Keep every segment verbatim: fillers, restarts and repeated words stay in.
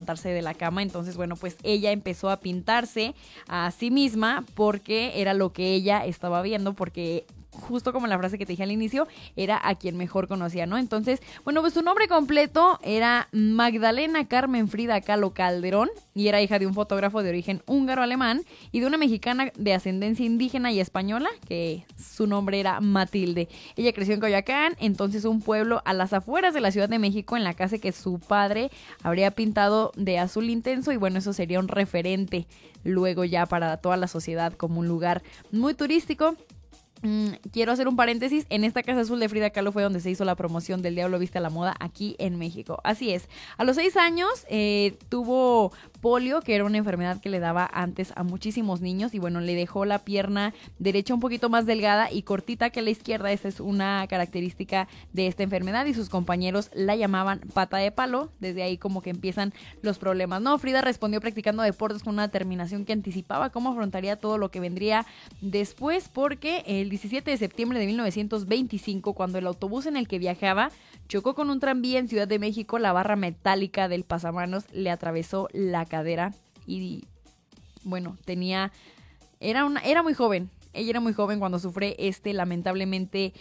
levantarse de la cama. Entonces, bueno, pues ella empezó a pintarse a sí misma porque era lo que ella estaba viendo, porque justo como la frase que te dije al inicio, era a quien mejor conocía, ¿no? Entonces, bueno, pues su nombre completo era Magdalena Carmen Frida Kahlo Calderón y era hija de un fotógrafo de origen húngaro-alemán y de una mexicana de ascendencia indígena y española, que su nombre era Matilde. Ella creció en Coyoacán, entonces un pueblo a las afueras de la Ciudad de México, en la casa que su padre habría pintado de azul intenso, y bueno, eso sería un referente luego ya para toda la sociedad como un lugar muy turístico. Mm, quiero hacer un paréntesis, en esta casa azul de Frida Kahlo fue donde se hizo la promoción del Diablo Viste a la Moda aquí en México. Así es, a los seis años eh, tuvo polio, que era una enfermedad que le daba antes a muchísimos niños, y bueno, le dejó la pierna derecha un poquito más delgada y cortita que la izquierda. Esa es una característica de esta enfermedad y sus compañeros la llamaban pata de palo. Desde ahí como que empiezan los problemas, ¿no? Frida respondió practicando deportes con una determinación que anticipaba cómo afrontaría todo lo que vendría después, porque el diecisiete de septiembre de mil novecientos veinticinco, cuando el autobús en el que viajaba chocó con un tranvía en Ciudad de México, la barra metálica del pasamanos le atravesó la cadera y, bueno, tenía... Era, una, era muy joven. Ella era muy joven cuando sufre este, lamentablemente,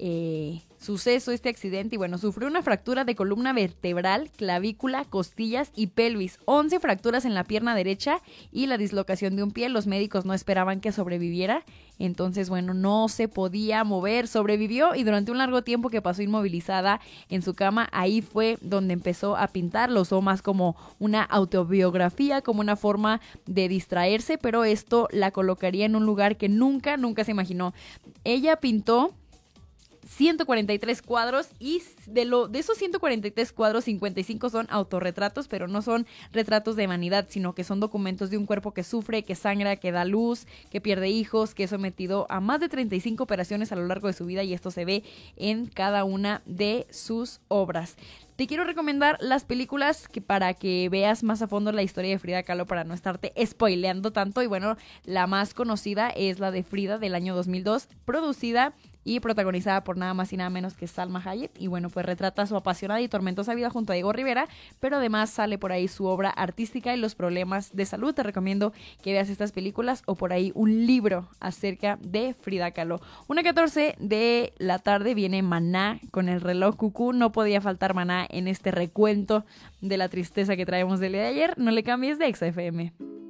eh, suceso, este accidente. Y bueno, sufrió una fractura de columna vertebral, clavícula, costillas y pelvis. once fracturas en la pierna derecha y la dislocación de un pie. Los médicos no esperaban que sobreviviera. Entonces, bueno, no se podía mover. Sobrevivió y durante un largo tiempo que pasó inmovilizada en su cama, ahí fue donde empezó a pintar. Lo usó más como una autobiografía, como una forma de distraerse, pero esto la colocaría en un lugar que nunca, nunca se imaginó. Ella pintó ciento cuarenta y tres cuadros y de, lo, de esos ciento cuarenta y tres cuadros, cincuenta y cinco son autorretratos, pero no son retratos de vanidad, sino que son documentos de un cuerpo que sufre, que sangra, que da luz, que pierde hijos, que es sometido a más de treinta y cinco operaciones a lo largo de su vida, y esto se ve en cada una de sus obras. Te quiero recomendar las películas que para que veas más a fondo la historia de Frida Kahlo, para no estarte spoileando tanto. Y bueno, la más conocida es la de Frida del año dos mil dos, producida y protagonizada por nada más y nada menos que Salma Hayek. Y bueno, pues retrata su apasionada y tormentosa vida junto a Diego Rivera, pero además sale por ahí su obra artística y los problemas de salud. Te recomiendo que veas estas películas o por ahí un libro acerca de Frida Kahlo. una catorce de la tarde viene Maná con el reloj cucú. No podía faltar Maná en este recuento de la tristeza que traemos del día de ayer. No le cambies de Exa F M.